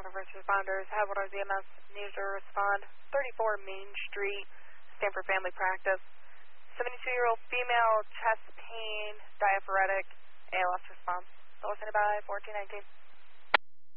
for first responders. Have one of the EMS needs to respond. 34 Main Street, Stanford Family Practice. 72-year-old female, chest pain, diaphoretic, ALS response. Listening by 1419.